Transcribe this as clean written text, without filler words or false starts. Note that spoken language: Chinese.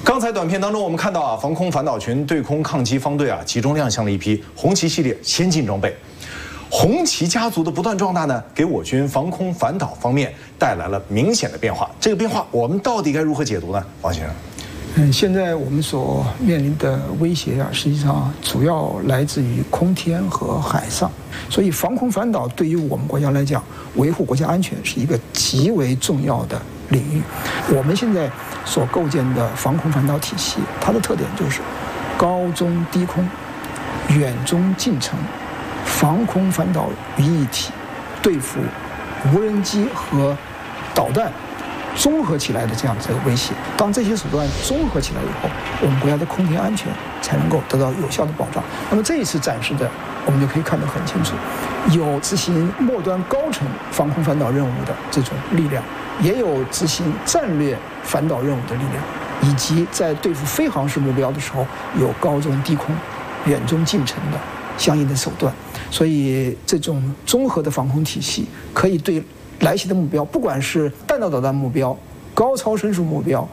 刚才短片当中，我们看到啊，防空反导群对空抗击方队啊，集中亮相了一批红旗系列先进装备。红旗家族的不断壮大呢，给我军防空反导方面带来了明显的变化。这个变化，我们到底该如何解读呢？王先生？ 现在我们所面临的威胁啊，实际上主要来自于空天和海上，所以防空反导对于我们国家来讲，维护国家安全是一个极为重要的领域。我们现在所构建的防空反导体系，它的特点就是高中低空、远中近程、防空反导于一体，对付无人机和导弹综合起来的这样子的威胁。当这些手段综合起来以后，我们国家的空天安全才能够得到有效的保障。那么这一次展示的，我们就可以看得很清楚，有执行末端高程防空反导任务的这种力量，也有执行战略反导任务的力量，以及在对付非航式目标的时候，有高中低空、远中近程的相应的手段。所以这种综合的防空体系可以对来袭的目标，不管是弹道导弹目标、高超声速目标，